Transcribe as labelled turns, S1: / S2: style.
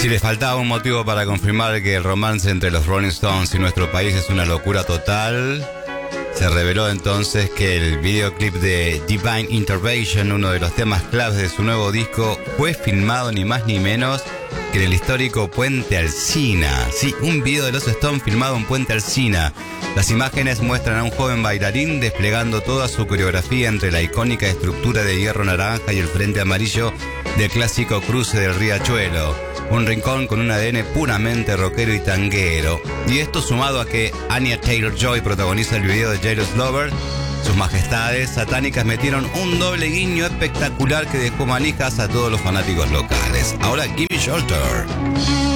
S1: Si les faltaba un motivo para confirmar que el romance entre los Rolling Stones y nuestro país es una locura total, se reveló entonces que el videoclip de Divine Intervention, uno de los temas claves de su nuevo disco, fue filmado ni más ni menos que en el histórico Puente Alsina. Sí, un video de los Stones filmado en Puente Alsina. Las imágenes muestran a un joven bailarín desplegando toda su coreografía entre la icónica estructura de hierro naranja y el frente amarillo del clásico cruce del Riachuelo. Un rincón con un ADN puramente rockero y tanguero. Y esto sumado a que Anya Taylor-Joy protagoniza el video de Jairus Lover, sus majestades satánicas metieron un doble guiño espectacular que dejó manijas a todos los fanáticos locales. Ahora, Gimme Shelter.